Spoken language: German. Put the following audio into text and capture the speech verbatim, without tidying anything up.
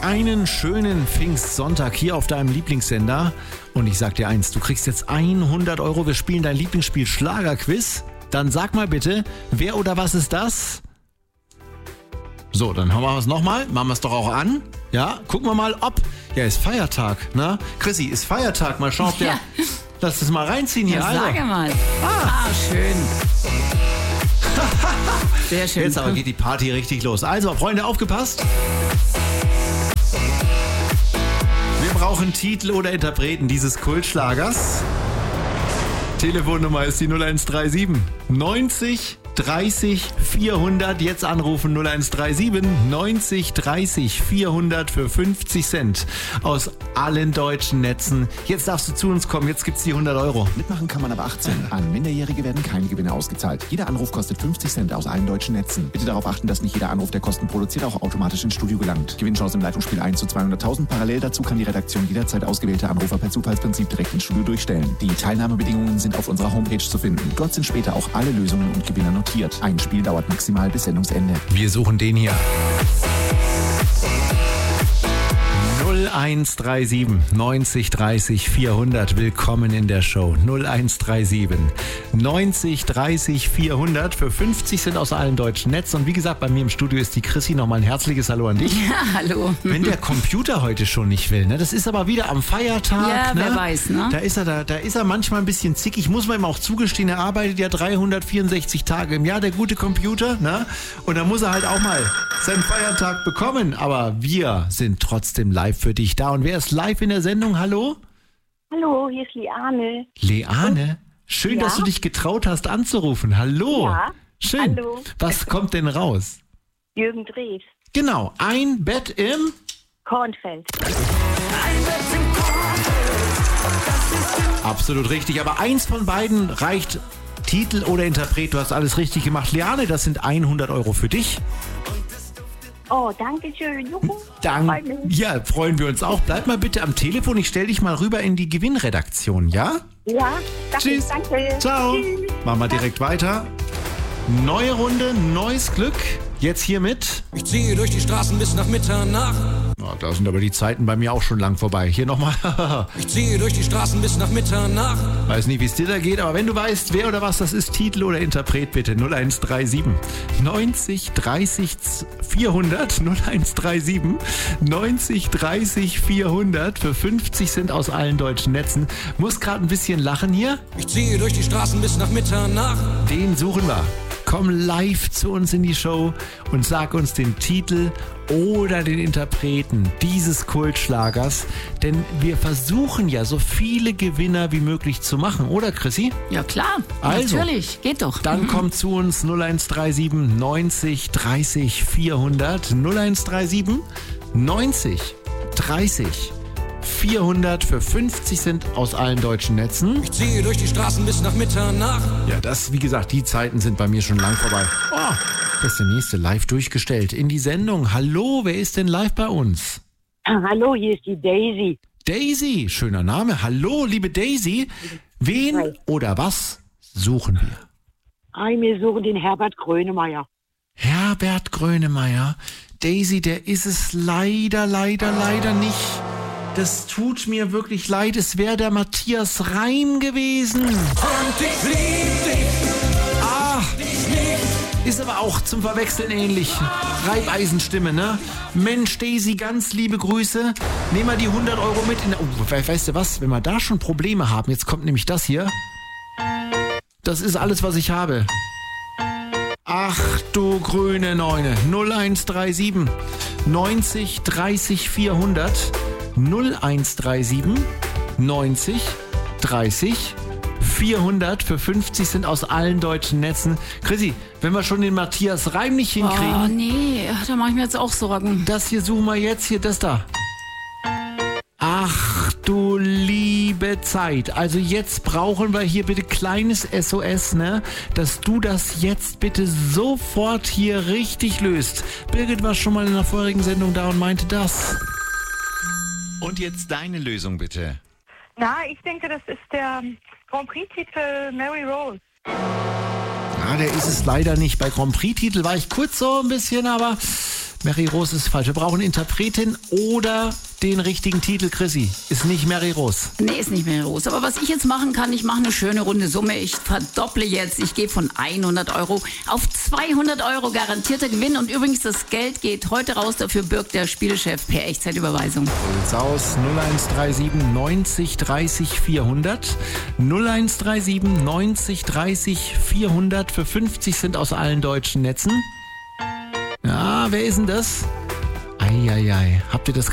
einen schönen Pfingstsonntag hier auf deinem Lieblingssender. Und ich sag dir eins, du kriegst jetzt hundert Euro. Wir spielen dein Lieblingsspiel Schlagerquiz. Dann sag mal bitte, wer oder was ist das? So, dann haben wir es nochmal. Machen wir es doch auch an. Ja, gucken wir mal, ob... Ja, ist Feiertag, ne? Chrissy, ist Feiertag. Mal schauen, ob der... Ja. Lass das mal reinziehen hier, ja, Alter. Sage mal. Ah, ah schön. Sehr schön. Jetzt aber geht die Party richtig los. Also, Freunde, aufgepasst. Wir brauchen Titel oder Interpreten dieses Kultschlagers. Telefonnummer ist die null eins drei sieben neunzig dreißig vierhundert. Jetzt anrufen null eins drei sieben neunzig dreißig vierhundert für fünfzig Cent aus allen deutschen Netzen. Jetzt darfst du zu uns kommen, jetzt gibt's die hundert Euro. Mitmachen kann man ab achtzehn. An Minderjährige werden keine Gewinne ausgezahlt. Jeder Anruf kostet fünfzig Cent aus allen deutschen Netzen. Bitte darauf achten, dass nicht jeder Anruf, der Kosten produziert, auch automatisch ins Studio gelangt. Gewinnchance im Leitungsspiel eins zu zweihunderttausend. Parallel dazu kann die Redaktion jederzeit ausgewählte Anrufer per Zufallsprinzip direkt ins Studio durchstellen. Die Teilnahmebedingungen sind auf unserer Homepage zu finden. Dort sind später auch alle Lösungen und Gewinner notiert. Ein Spiel dauert maximal bis Sendungsende. Wir suchen den hier. null eins drei sieben neunzig dreißig vierhundert. Willkommen in der Show. null eins drei sieben neunzig dreißig vierhundert für fünfzig Cent aus allen deutschen Netzen. Und wie gesagt, bei mir im Studio ist die Chrissy. Nochmal ein herzliches Hallo an dich. Ja, hallo. Wenn der Computer heute schon nicht will, ne? Das ist aber wieder am Feiertag. Ja, ne? wer weiß, ne? Da ist er, da, da ist er manchmal ein bisschen zickig. Muss man ihm auch zugestehen, er arbeitet ja dreihundertvierundsechzig Tage im Jahr, der gute Computer, ne? Und da muss er halt auch mal seinen Feiertag bekommen. Aber wir sind trotzdem live für dich da. Und wer ist live in der Sendung? Hallo? Hallo, hier ist Liane. Liane? Schön, ja? Dass du dich getraut hast anzurufen. Hallo. Ja. Schön. Hallo. Was kommt denn raus? Jürgen Drews. Genau, ein Bett im... Kornfeld. Ein Bett im Kornfeld. Absolut richtig, aber eins von beiden reicht. Titel oder Interpret, du hast alles richtig gemacht. Liane, das sind hundert Euro für dich. Oh, danke schön. Juhu. Dank. Ja, freuen wir uns auch. Bleib mal bitte am Telefon. Ich stelle dich mal rüber in die Gewinnredaktion, ja? Ja, danke. Tschüss. Danke. Ciao. Tschüss. Machen wir direkt weiter. Neue Runde, neues Glück. Jetzt hiermit. Ich ziehe durch die Straßen bis nach Mitternacht. Oh, da sind aber die Zeiten bei mir auch schon lang vorbei. Hier nochmal. Ich ziehe durch die Straßen bis nach Mitternacht. Weiß nicht, wie es dir da geht, aber wenn du weißt, wer oder was das ist, Titel oder Interpret, bitte null eins drei sieben neunzig dreißig vierhundert. null eins drei sieben neunzig dreißig vierhundert für fünfzig Cent aus allen deutschen Netzen. Muss gerade ein bisschen lachen hier. Ich ziehe durch die Straßen bis nach Mitternacht. Den suchen wir. Komm live zu uns in die Show und sag uns den Titel oder den Interpreten dieses Kultschlagers, denn wir versuchen ja so viele Gewinner wie möglich zu machen, oder Chrissy? Ja klar, also, natürlich, geht doch. Dann mhm. kommt zu uns null eins drei sieben neunzig dreißig vierhundert, null eins drei sieben neunzig dreißig vierhundert für fünfzig Cent aus allen deutschen Netzen. Ich ziehe durch die Straßen bis nach Mitternacht. Ja, das, wie gesagt, die Zeiten sind bei mir schon lang vorbei. Oh, das ist der nächste live durchgestellt in die Sendung. Hallo, wer ist denn live bei uns? Hallo, hier ist die Daisy. Daisy, schöner Name. Hallo, liebe Daisy. Wen Hi. oder was suchen wir? Hi, wir suchen den Herbert Grönemeyer. Herbert Grönemeyer. Daisy, der ist es leider, leider, leider nicht. Das tut mir wirklich leid. Es wäre der Matthias Reim gewesen. Und ich lieb dich. Ah, ist aber auch zum Verwechseln ähnlich. Reibeisenstimme, ne? Mensch, Daisy, ganz liebe Grüße. Nehmen wir die hundert Euro mit. In, oh, weißt du was? Wenn wir da schon Probleme haben, jetzt kommt nämlich das hier. Das ist alles, was ich habe. Ach du grüne Neune. null eins drei sieben neunzig dreißig vierhundert. null eins drei sieben neunzig dreißig vierhundert für fünfzig Cent aus allen deutschen Netzen. Chrissy, wenn wir schon den Matthias Reim nicht hinkriegen. Oh nee, da mache ich mir jetzt auch Sorgen. Das hier suchen wir jetzt, hier das da. Ach du liebe Zeit. Also jetzt brauchen wir hier bitte kleines S O S, ne? Dass du das jetzt bitte sofort hier richtig löst. Birgit war schon mal in der vorherigen Sendung da und meinte das. Und jetzt deine Lösung bitte. Na, ich denke, das ist der Grand Prix-Titel Mary Rose. Na, der ist es leider nicht. Bei Grand Prix-Titel war ich kurz so ein bisschen, aber Mary Rose ist falsch. Wir brauchen Interpretin oder den richtigen Titel, Chrissy. Ist nicht Mary Rose. Nee, ist nicht mehr Rose. Aber was ich jetzt machen kann, ich mache eine schöne runde Summe. Ich verdopple jetzt. Ich gehe von hundert Euro auf zweihundert Euro garantierter Gewinn. Und übrigens, das Geld geht heute raus. Dafür bürgt der Spielechef per Echtzeitüberweisung. So sieht's aus. null eins drei sieben neunzig dreißig vierhundert. null eins drei sieben neunzig dreißig vierhundert für fünfzig Cent aus allen deutschen Netzen. Ja, wer ist denn das? Eieiei. Habt ihr das